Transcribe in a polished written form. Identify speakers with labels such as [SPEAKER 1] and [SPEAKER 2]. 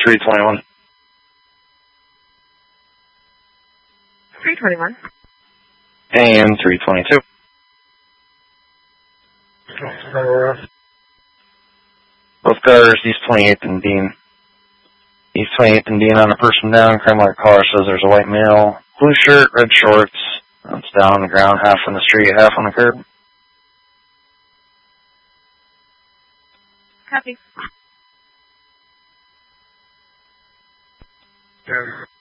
[SPEAKER 1] 321.
[SPEAKER 2] 321.
[SPEAKER 1] And 322. Both cars, East 28th and Dean. East 28th and Dean on a person down. Crime light caller says there's a white male. Blue shirt, red shorts. It's down on the ground, half on the street, half on the curb.
[SPEAKER 2] Copy.
[SPEAKER 3] Yeah.